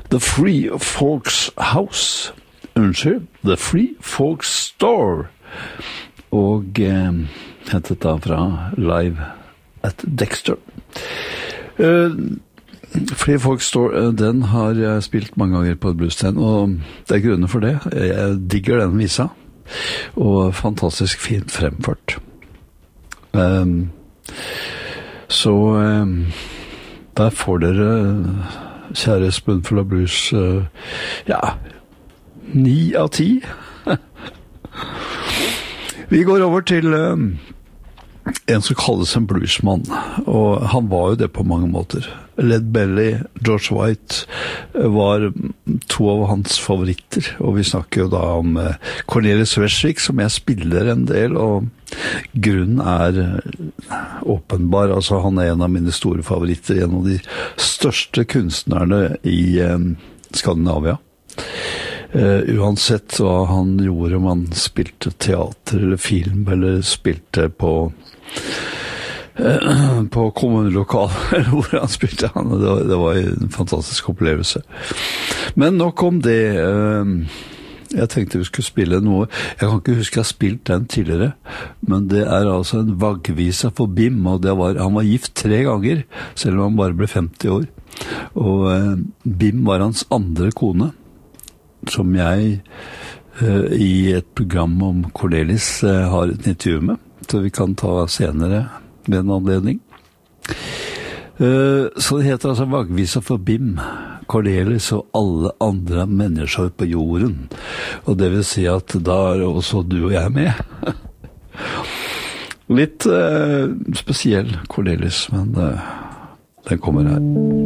The Free Folks House. Unnskyld, The Free Folks Store. Og hentet da fra Live at Dexter. Free Folks Store, den har jeg spilt mange ganger på Bluescenen, og det grunner for det. Jeg digger den visa, og fantastisk fint fremført. Så der får dere, kjære Spoonful of Blues, 9 av 10. Vi går over til en som kalles en bluesmann, og han var jo det på mange måter. Led Belly, George White var to av hans favoritter, og vi snakker jo da om Cornelis Vreeswijk, som jeg spiller en del, og grunnen åpenbar. Altså, han en av mine store favoritter, en av de største kunstnerne i Skandinavia. Uansett hva han gjorde, om han spilte teater eller film, eller spilte på kommunelokal, eller hvor han spilte han, det var en fantastisk opplevelse. Men nok om det. Jeg tenkte vi skulle spille noe. Jeg kan ikke huske jeg har spilt den tidligere, men det altså en vaggvisa for Bim, og han var gift 3 ganger, selv om han bare ble 50 år. Og Bim var hans andre kone, som jeg i et program om Cornelis har et intervju med, så vi kan ta senere ved en anledning. Så det heter altså Vaggvisa for Bim, Cornelis og alle andre mennesker på jorden. Og det vil si at da også du og jeg med. Litt spesiell Cornelis, men den kommer her.